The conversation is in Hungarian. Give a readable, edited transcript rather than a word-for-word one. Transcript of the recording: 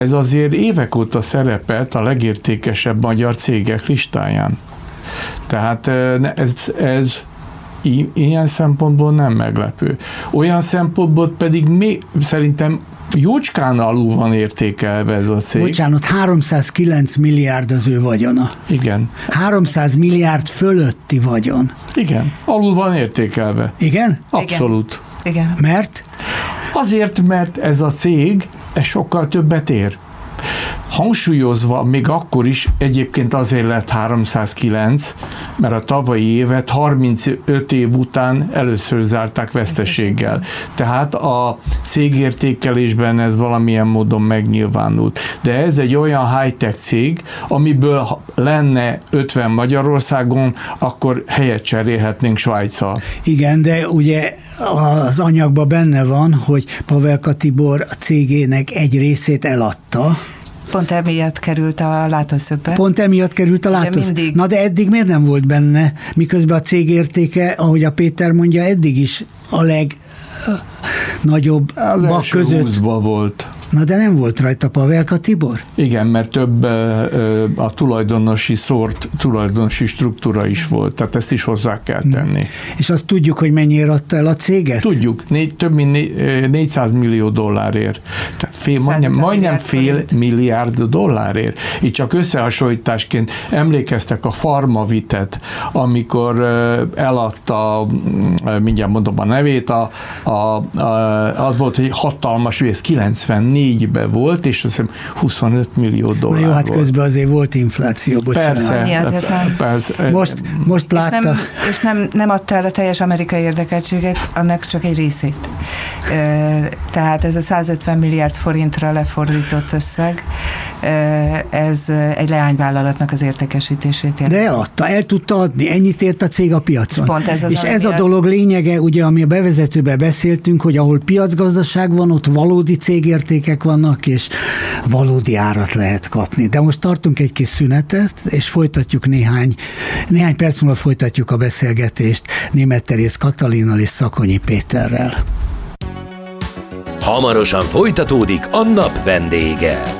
Ez azért évek óta szerepelt a legértékesebb magyar cégek listáján. Tehát ez ilyen szempontból nem meglepő. Olyan szempontból pedig szerintem jócskán alul van értékelve ez a cég. Bocsánat, 309 milliárd az ő vagyona. Igen. 300 milliárd fölötti vagyon. Igen, alul van értékelve. Igen? Abszolút. Igen. Mert? Azért, mert ez a cég sokkal többet ér. Hangsúlyozva, még akkor is egyébként azért lett 309, mert a tavalyi évet 35 év után először zárták veszteséggel. Tehát a cégértékelésben ez valamilyen módon megnyilvánult. De ez egy olyan high-tech cég, amiből lenne 50 Magyarországon, akkor helyet cserélhetnénk Svájccal. Igen, de ugye az anyagban benne van, hogy Pavelka Tibor a cégének egy részét eladta. Pont emiatt került a látószögbe. Na de eddig miért nem volt benne, miközben a cég értéke, ahogy a Péter mondja, eddig is a legnagyobb bak között. 20-ban volt. Na de nem volt rajta Pavelka Tibor? Igen, mert több a tulajdonosi struktúra is volt, tehát ezt is hozzá kell tenni. És azt tudjuk, hogy mennyire adta el a céget? Tudjuk, több mint 400 millió dollárért. Tehát majdnem fél milliárd dollárért. Itt csak összehasonlításként emlékeztek a Pharmavitet, amikor eladta, mindjárt mondom a nevét, az volt, hogy hatalmas, hogy ez 94-ben volt, és azt hiszem 25 millió dollár. Na jó, hát volt. közben azért volt infláció, bocsánat. Persze. Most látta. És nem adta el a teljes amerikai érdekeltséget, annak csak egy részét. Tehát ez a 150 milliárd forintra lefordított összeg, ez egy leányvállalatnak az értékesítését jelent. De eladta, el tudta adni, ennyit ért a cég a piacon. Pont ez és a dolog lényege, ugye, ami a bevezetőben beszéltünk, hogy ahol piacgazdaság van, ott valódi cégértékek vannak, és valódi árat lehet kapni. De most tartunk egy kis szünetet, és folytatjuk néhány perc múlva folytatjuk a beszélgetést Németh Teréz Katalinnal és Szakonyi Péterrel. Hamarosan folytatódik a nap vendége.